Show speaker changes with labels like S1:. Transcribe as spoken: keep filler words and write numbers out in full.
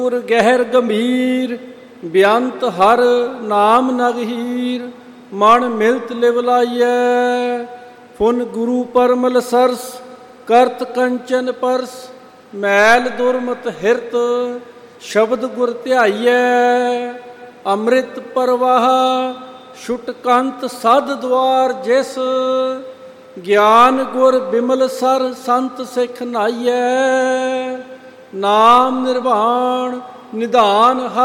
S1: ਗੁਰ ਗਹਿਰ ਗੰਭੀਰ ਬੇਅੰਤ ਹਰ ਨਾਮ ਨਗਹੀਰ। ਮਨ ਮਿਲਤ ਲਿਵ ਲਾਈਐ ਫੁਨ ਗੁਰੂ ਪਰਮਲ ਸਰਸ। ਕਰਤ ਕੰਚਨ ਪਰਸ ਮੈਲ ਦੁਰਮਤ ਹਿਰਤ। ਸ਼ਬਦ ਗੁਰ ਧਿਆਈਐ ਅੰਮ੍ਰਿਤ ਪਰਵਾਹ। ਛੁਟ ਕੰਤ ਸਦ ਦੁਆਰ ਜਿਸ। ਗਿਆਨ ਗੁਰ ਬਿਮਲ ਸਰ ਸੰਤ ਸਿੱਖ ਨਾਈਐ। ਨਾਮ ਨਿਰਵਾਣ ਨਿਧਾਨ